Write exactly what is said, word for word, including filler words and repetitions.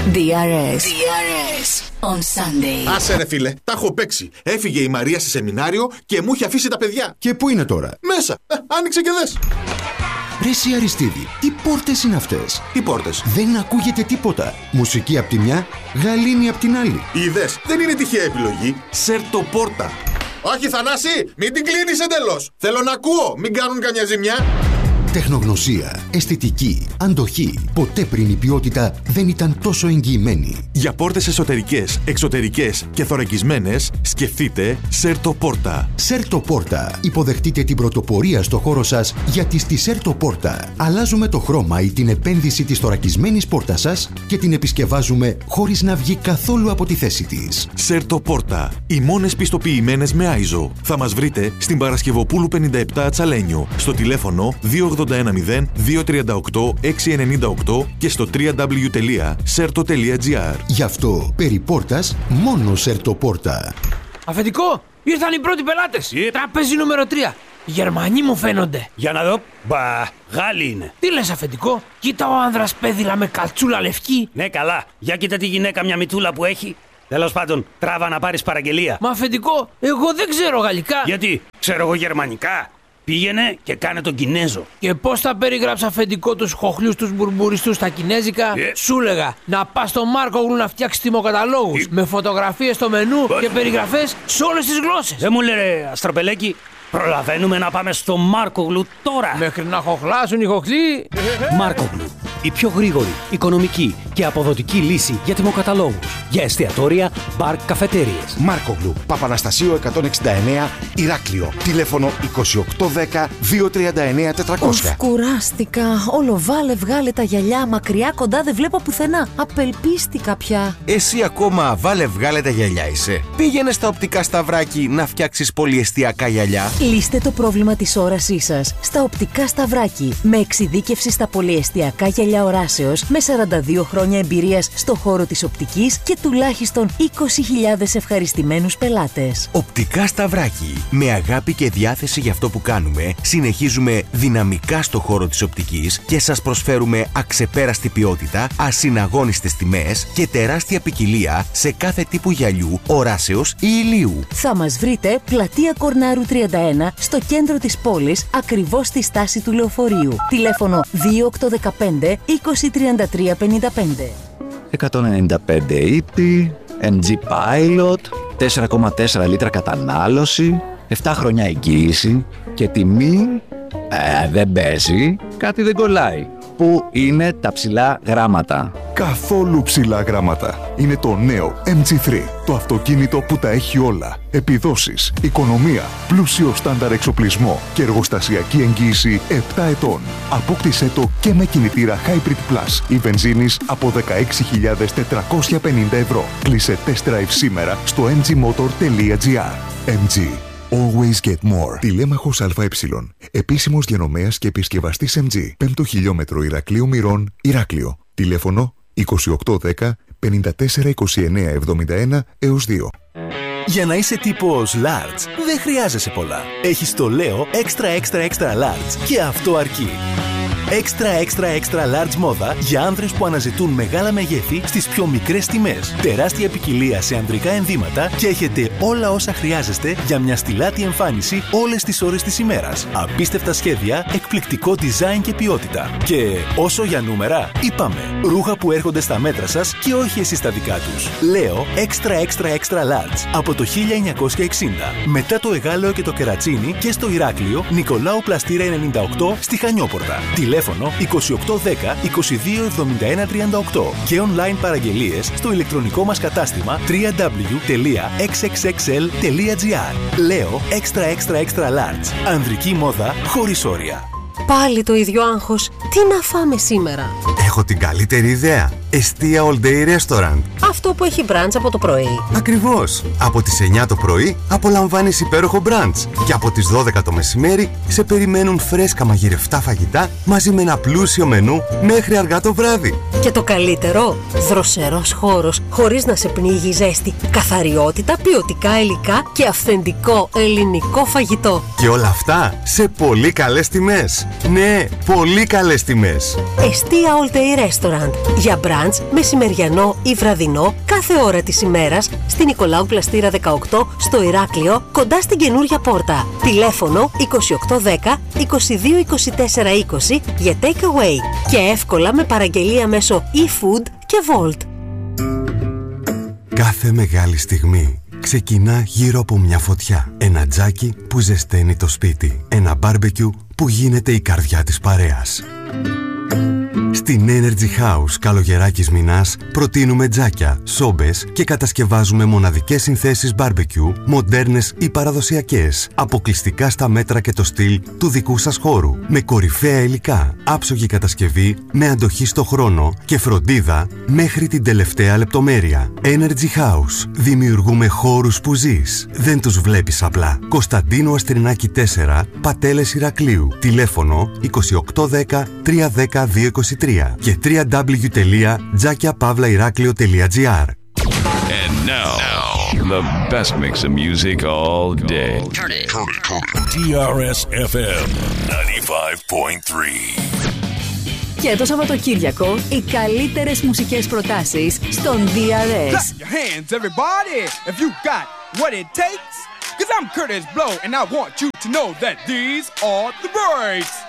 ντι αρ ες. ντι αρ ες on Sunday. Άσε ρε φίλε, τα έχω παίξει. Έφυγε η Μαρία σε σεμινάριο και μου είχε αφήσει τα παιδιά. Και πού είναι τώρα? Μέσα. Ε, άνοιξε και δες. Ρε εσύ Αριστίδη, τι πόρτες είναι αυτές? Τι πόρτες? Δεν ακούγεται τίποτα. Μουσική απ' τη μια, γαλήνη απ' την άλλη. Είδες, δεν είναι τυχαία επιλογή. Σερτοπόρτα. Όχι Θανάση, μην την κλείνεις εντελώς. Θέλω να ακούω, μην κάνουν καμιά ζημιά. Τεχνογνωσία, αισθητική, αντοχή. Ποτέ πριν η ποιότητα δεν ήταν τόσο εγγυημένη. Για πόρτες εσωτερικές, εξωτερικές και θωρακισμένες, σκεφτείτε Σερτοπόρτα. Σερτοπόρτα. Υποδεχτείτε την πρωτοπορία στο χώρο σας γιατί στη Σερτοπόρτα αλλάζουμε το χρώμα ή την επένδυση της θωρακισμένης πόρτας σας και την επισκευάζουμε χωρίς να βγει καθόλου από τη θέση της. Σερτοπόρτα. Οι μόνες πιστοποιημένες με άιζο. Θα μας βρείτε στην Παρασκευοπούλου πενήντα επτά Τσαλένιο, στο τηλέφωνο δύο ογδόντα ένα μηδέν δύο τριάντα οκτώ έξι ενενήντα οκτώ και στο double-u double-u double-u τελεία σέρτο τελεία τζι άρ. Γι' αυτό, περί πόρτας, μόνο Σερτοπόρτα. Αφεντικό, ήρθαν οι πρώτοι πελάτες. Τι? Τραπέζι νούμερο τρία. Γερμανοί μου φαίνονται. Για να δω. Μπα, Γάλλοι είναι. Τι λες αφεντικό, κοίτα ο άνδρας πέδιλα με καλτσούλα λευκή. Ναι, καλά. Για κοίτα τη γυναίκα μια μητούλα που έχει. Τέλος πάντων, τράβα να πάρεις παραγγελία. Μα αφεντικό, εγώ δεν ξέρω γαλλικά. Γιατί, ξέρω εγώ γερμανικά. Πήγαινε και κάνε τον Κινέζο. Και πώς θα περιγράψει αφεντικό τους χοχλιούς τους μπουρμπουριστούς στα κινέζικα? Yeah. Σου λέγα να πας στο Μάρκογλου να φτιάξεις τιμοκαταλόγους Yeah. με φωτογραφίες στο μενού yeah. και περιγραφές σε όλες τις γλώσσες. Δεν μου λέει Αστροπελέκη, προλαβαίνουμε να πάμε στο Μάρκογλου τώρα. Μέχρι να χοχλάσουν οι χοχλοί. Μάρκογλου. Η πιο γρήγορη, οικονομική και αποδοτική λύση για τιμοκαταλόγους. Για εστιατόρια, μπαρ, καφετέριες. Μάρκογλου, Παπαναστασίου εκατόν εξήντα εννέα, Ηράκλειο. Τηλέφωνο είκοσι οκτώ δέκα δύο τριάντα εννέα τετρακόσια. Ουφ, κουράστηκα. Όλο βάλε βγάλε τα γυαλιά. Μακριά κοντά δεν βλέπω πουθενά. Απελπίστηκα πια. Εσύ ακόμα βάλε βγάλε τα γυαλιά είσαι. Πήγαινε στα οπτικά Σταυράκι να φτιάξεις πολυεστιακά γυαλιά. Λύστε το πρόβλημα της όρασής σας στα οπτικά Σταυράκι. Με εξειδίκευση στα πολυεστιακά γυαλιά οράσεως, με σαράντα δύο χρόνια εμπειρίας στο χώρο της οπτικής και τουλάχιστον είκοσι χιλιάδες ευχαριστημένους πελάτες. Οπτικά Σταυράκι. Με αγάπη και διάθεση για αυτό που κάνουμε, συνεχίζουμε δυναμικά στο χώρο της οπτικής και σας προσφέρουμε αξεπέραστη ποιότητα, ασυναγώνιστες τιμές και τεράστια ποικιλία σε κάθε τύπου γυαλιού, οράσεως ή ηλίου. Θα μας βρείτε πλατεία Κορνάρου τριάντα ένα στο κέντρο της πόλης, ακριβώς στη στάση του λεωφορείου. Τηλέφωνο δύο οκτώ ένα πέντε είκοσι τριάντα τρία πενήντα πέντε. εκατόν ενενήντα πέντε ύπη, εμ τζι Pilot, τέσσερα κόμμα τέσσερα λίτρα κατανάλωση, επτά χρόνια εγγύηση και τιμή ε, δεν παίζει, κάτι δεν κολλάει. Πού είναι τα ψηλά γράμματα? Καθόλου ψηλά γράμματα. Είναι το νέο εμ τζι θρι. Το αυτοκίνητο που τα έχει όλα. Επιδόσεις, οικονομία, πλούσιο στάνταρ εξοπλισμό και εργοστασιακή εγγύηση επτά ετών. Απόκτησέ το και με κινητήρα Hybrid Plus ή βενζίνης από δεκαέξι χιλιάδες τετρακόσια πενήντα ευρώ. Κλείσε test drive σήμερα στο εμ τζι motor τελεία τζι άρ. εμ τζι. Always get more. Τηλέμαχος ΑΕ. Επίσημος διανομέας και επισκευαστής εμ τζι. Πέμπτο χιλιόμετρο Ηρακλείου Μυρών, Ηράκλειο. Τηλέφωνο είκοσι οκτώ δέκα πενήντα τέσσερα είκοσι εννέα εβδομήντα ένα έως δύο. Για να είσαι τύπος large, δεν χρειάζεσαι πολλά. Έχεις το Leo Extra Extra Extra Large και αυτό αρκεί. Extra Extra Extra Large μόδα για άνδρες που αναζητούν μεγάλα μεγέθη στις πιο μικρές τιμές. Τεράστια ποικιλία σε ανδρικά ενδύματα και έχετε όλα όσα χρειάζεστε για μια στιλάτη εμφάνιση όλες τις ώρες της ημέρας. Απίστευτα σχέδια, εκπληκτικό design και ποιότητα. Και όσο για νούμερα, είπαμε. Ρούχα που έρχονται στα μέτρα σας και όχι εσείς τα δικά τους. Λέω Extra Extra Extra Large από το χίλια εννιακόσια εξήντα. Μετά το Εγάλεο και το Κερατσίνι και στο Ηράκλειο, Νικολάου Πλαστήρα ενενήντα οκτώ στη Χανιόπορτα. Τηλέφωνο είκοσι οκτώ δέκα είκοσι δύο εβδομήντα ένα τριάντα οκτώ και online παραγγελίες στο ηλεκτρονικό μας κατάστημα double-u double-u double-u τελεία εξ εξ εξ ελ τελεία τζι άρ. Λέω Extra Extra Extra Large. Ανδρική μόδα χωρίς όρια. Πάλι το ίδιο άγχος. Τι να φάμε σήμερα? Έχω την καλύτερη ιδέα. Εστία All Day Restaurant. Αυτό που έχει μπραντς από το πρωί. Ακριβώς. Από τις εννιά το πρωί απολαμβάνεις υπέροχο μπραντς. Και από τις δώδεκα το μεσημέρι σε περιμένουν φρέσκα μαγειρευτά φαγητά μαζί με ένα πλούσιο μενού μέχρι αργά το βράδυ. Και το καλύτερο, δροσερός χώρος, χωρίς να σε πνίγει η ζέστη. Καθαριότητα, ποιοτικά υλικά και αυθεντικό ελληνικό φαγητό. Και όλα αυτά σε πολύ καλές τιμές. Ναι, πολύ καλές τιμές. Εστία All Day Restaurant. Για μπραντς μπραντς, μεσημεριανό ή βραδινό κάθε ώρα της ημέρας στην Νικολάου Πλαστήρα δεκαοκτώ στο Ηράκλειο, κοντά στην καινούρια πόρτα. Τηλέφωνο είκοσι οκτώ δέκα είκοσι δύο είκοσι τέσσερα είκοσι για take away και εύκολα με παραγγελία μέσω e-food και Volt. Κάθε μεγάλη στιγμή ξεκινά γύρω από μια φωτιά. Ένα τζάκι που ζεσταίνει το σπίτι. Ένα μπάρμπεκιου που γίνεται η καρδιά της παρέας. Στην Energy House Καλογεράκης Μινάς προτείνουμε τζάκια, σόμπες και κατασκευάζουμε μοναδικές συνθέσεις μπάρμπεκιου, μοντέρνες ή παραδοσιακές, αποκλειστικά στα μέτρα και το στυλ του δικού σας χώρου. Με κορυφαία υλικά, άψογη κατασκευή, με αντοχή στο χρόνο και φροντίδα μέχρι την τελευταία λεπτομέρεια. Energy House. Δημιουργούμε χώρους που ζεις. Δεν τους βλέπεις απλά. Κωνσταντίνου Αστρινάκη τέσσερα, Πατέλες Ηρακλείου. Τηλέφωνο είκοσι οκτώ δέκα τριακόσια δέκα διακόσια είκοσι τρία και double-u double-u double-u τελεία τζάκια παύλα ηράκλειο τελεία τζι άρ. And now, the best mix of music all day. Turn it, turn it, turn it. τι αρ ες εφ εμ ninety-five point three. Και το Σαββατοκύριακο οι καλύτερες μουσικές προτάσεις στον ντι αρ ες. Clap your hands everybody if you got what it takes. Cause I'm Curtis Blow and I want you to know that these are the breaks.